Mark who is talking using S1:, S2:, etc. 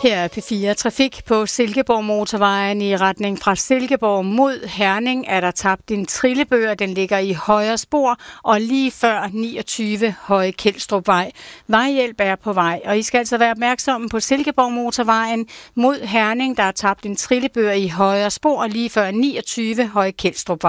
S1: Her er P4 Trafik på Silkeborg Motorvejen i retning fra Silkeborg mod Herning er der tabt en trillebør. Den ligger i højre spor og lige før 29 Høje Kelstrupvej. Vejhjælp er på vej, og I skal altså være opmærksomme på Silkeborg Motorvejen mod Herning. Der er tabt en trillebør i højre spor lige før 29 Høje Kelstrupvej.